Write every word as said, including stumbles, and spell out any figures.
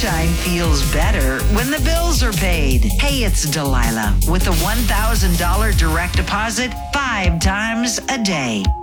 sunshine feels better when the bills are paid. Hey, it's Delilah with a one thousand dollars direct deposit five times a day.